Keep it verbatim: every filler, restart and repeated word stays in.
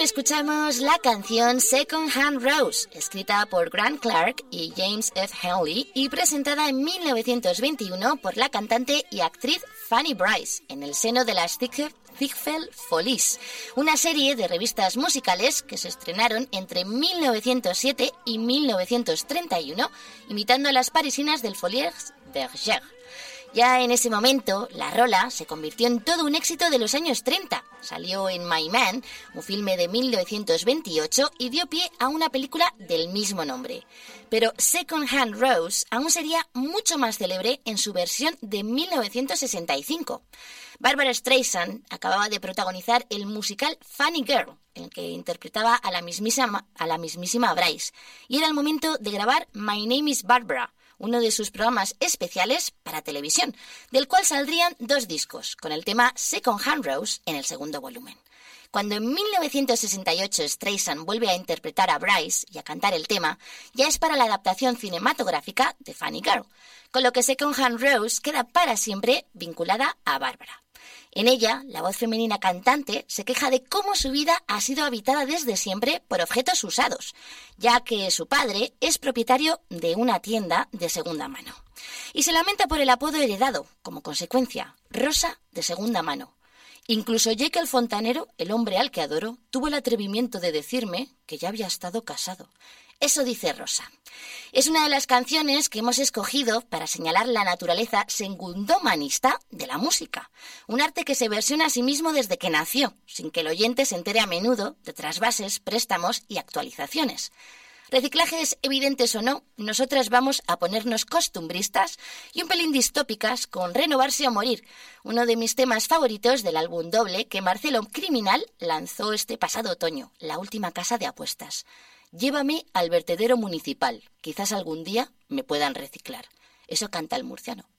escuchamos la canción Second Hand Rose, escrita por Grant Clark y James F. Henley y presentada en mil novecientos veintiuno por la cantante y actriz Fanny Brice en el seno de las Ziegfeld Follies, una serie de revistas musicales que se estrenaron entre mil novecientos siete y mil novecientos treinta y uno, imitando a las parisinas del Folies Bergère. Ya en ese momento, la rola se convirtió en todo un éxito de los años treinta. Salió en My Man, un filme de mil novecientos veintiocho, y dio pie a una película del mismo nombre. Pero Second Hand Rose aún sería mucho más célebre en su versión de mil novecientos sesenta y cinco. Barbra Streisand acababa de protagonizar el musical Funny Girl, en el que interpretaba a la mismísima, a la mismísima Brice, y era el momento de grabar My Name is Barbara, uno de sus programas especiales para televisión, del cual saldrían dos discos, con el tema Second Hand Rose en el segundo volumen. Cuando en mil novecientos sesenta y ocho Streisand vuelve a interpretar a Brice y a cantar el tema, ya es para la adaptación cinematográfica de Funny Girl, con lo que Second Hand Rose queda para siempre vinculada a Barbara. En ella, la voz femenina cantante se queja de cómo su vida ha sido habitada desde siempre por objetos usados, ya que su padre es propietario de una tienda de segunda mano. Y se lamenta por el apodo heredado, como consecuencia, Rosa de segunda mano. Incluso Jake el fontanero, el hombre al que adoro, tuvo el atrevimiento de decirme que ya había estado casado. Eso dice Rosa. Es una de las canciones que hemos escogido para señalar la naturaleza segundomanista de la música, un arte que se versiona a sí mismo desde que nació, sin que el oyente se entere a menudo de trasvases, préstamos y actualizaciones. Reciclajes evidentes o no, nosotras vamos a ponernos costumbristas y un pelín distópicas con Renovarse o Morir, uno de mis temas favoritos del álbum doble que Marcelo Criminal lanzó este pasado otoño, La última casa de apuestas. Llévame al vertedero municipal, quizás algún día me puedan reciclar. Eso canta el murciano.